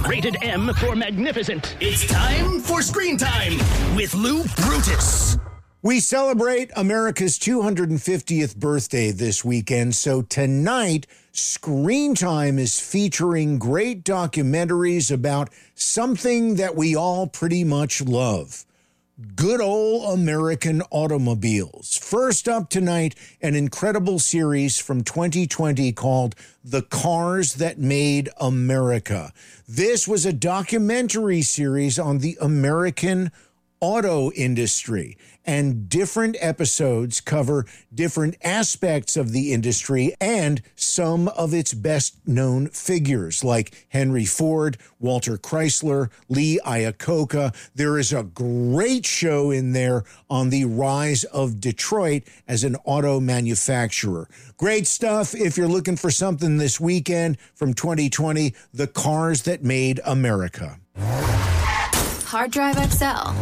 Rated M for magnificent. It's time for Screen Time with Lou Brutus. We celebrate America's 250th birthday this weekend, so tonight, Screen Time is featuring great documentaries about something that we all pretty much love. Good old American automobiles. First up tonight, an incredible series from 2020 called The Cars That Made America. This was a documentary series on the American auto industry, and different episodes cover different aspects of the industry and some of its best-known figures like Henry Ford, Walter Chrysler, Lee Iacocca. There is a great show in there on the rise of Detroit as an auto manufacturer. Great stuff if you're looking for something this weekend from 2020, The Cars That Made America. Hard Drive XL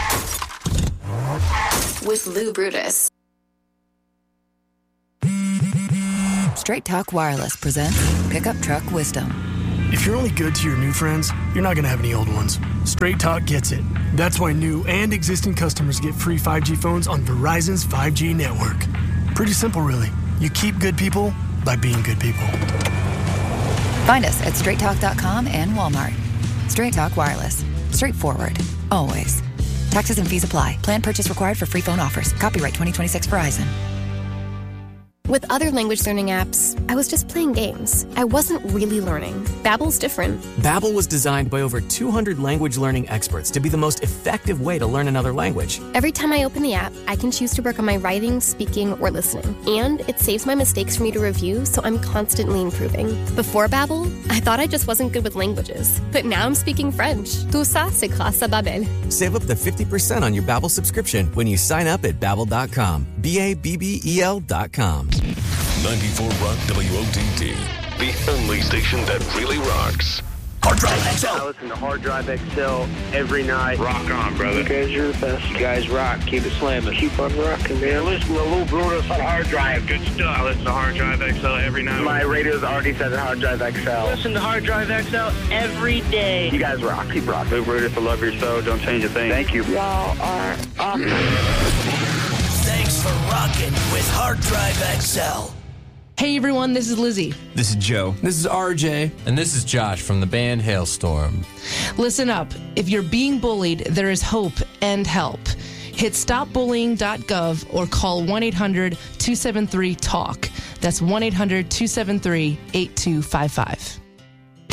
with Lou Brutus. Straight Talk Wireless presents Pickup Truck Wisdom. If you're only good to your new friends, you're not going to have any old ones. Straight Talk gets it. That's why new and existing customers get free 5G phones on Verizon's 5G network. Pretty simple, really. You keep good people by being good people. Find us at straighttalk.com and Walmart. Straight Talk Wireless. Straightforward. Always. Taxes and fees apply. Plan purchase required for free phone offers. Copyright 2026 Verizon. With other language learning apps, I was just playing games. I wasn't really learning. Babbel's different. Babbel was designed by over 200 language learning experts to be the most effective way to learn another language. Every time I open the app, I can choose to work on my writing, speaking, or listening. And it saves my mistakes for me to review, so I'm constantly improving. Before Babbel, I thought I just wasn't good with languages. But now I'm speaking French. Tout ça, c'est grâce à Babbel. Save up to 50% on your Babbel subscription when you sign up at Babbel.com. Babbel.com. 94 Rock WOTD, the only station that really rocks. Hard Drive XL. I listen to Hard Drive XL every night. Rock on, brother. You guys are the best. You guys rock. Keep it slamming. Keep on rocking, man. Listen to Lou Brutus on Hard Drive. Good stuff. I listen to Hard Drive XL every night. My radio's already says Hard Drive XL. Listen to Hard Drive XL every day. You guys rock. Keep rocking. Lou Brutus, I love your show. Don't change a thing. Thank you. Y'all are awesome. Thanks for rocking with Hard Drive XL. Hey everyone, this is Lizzie. This is Joe. This is RJ. And this is Josh from the band Hailstorm. Listen up. If you're being bullied, there is hope and help. Hit stopbullying.gov or call 1-800-273-TALK. That's 1-800-273-8255.